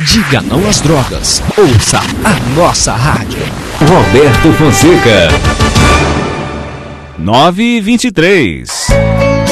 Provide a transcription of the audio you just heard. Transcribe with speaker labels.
Speaker 1: Diga não às drogas. Ouça a nossa rádio.
Speaker 2: Roberto Fonseca.
Speaker 3: 9h23.